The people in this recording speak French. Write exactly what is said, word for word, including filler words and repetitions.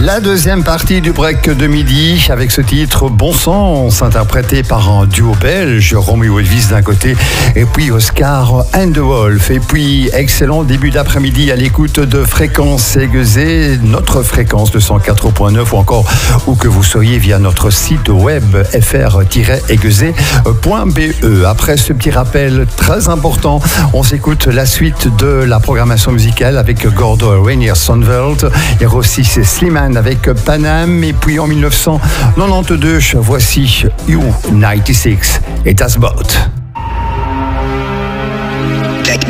La deuxième partie du break de midi avec ce titre Bon Sens, interprété par un duo belge, Romeo Elvis d'un côté et puis Oscar and the Wolf. Et puis excellent début d'après-midi à l'écoute de Fréquence Aiguisée, notre fréquence de cent quatre point neuf ou encore où que vous soyez via notre site web f r tiret aiguisé point b e. Après ce petit rappel très important, on s'écoute la suite de la programmation musicale avec Gordo et Rainier Sonveld. Il y aura aussi Slimane avec Panam. Et puis en mille neuf cent quatre-vingt-douze, voici U quatre-vingt-six et Das Boot.